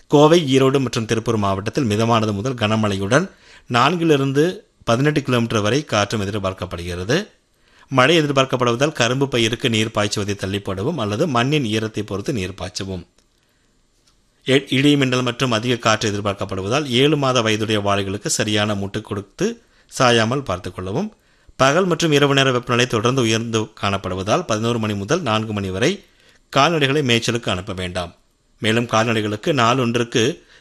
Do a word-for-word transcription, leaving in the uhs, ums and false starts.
கோவை, ஈரோடு மற்றும் திருப்பூர் மாவட்டத்தில் மிதமானது முதல் கனமழையுடன் நான்கிலிருந்து பதினெட்டு கிலோமீட்டர் வரை காற்றும் எதிர்பார்க்கப்படுகிறது. மழை எதிர்பார்க்கப்படுவதால் கரும்பு பயிருக்கு நீர் பாய்ச்சுவதை தள்ளிப்போடவும் அல்லது மண்ணின் ஈரத்தை பொறுத்து நீர் பாய்ச்சவும். இடி மின்னல் மற்றும் அதிக காற்று எதிர்பார்க்கப்படுவதால் ஏழு மாத வயதுடைய வாழைகளுக்கு சரியான முட்டு கொடுத்து சாயாமல் பார்த்துக் கொள்ளவும். பகல் மற்றும் இரவு நேர வெப்பநிலை தொடர்ந்து உயர்ந்து காணப்படுவதால் பதினோரு மணி முதல் நான்கு மணி வரை கால்நடைகளை மேய்ச்சலுக்கு அனுப்ப வேண்டாம். மேலும் கால்நடைகளுக்கு நாள் ஒன்றுக்கு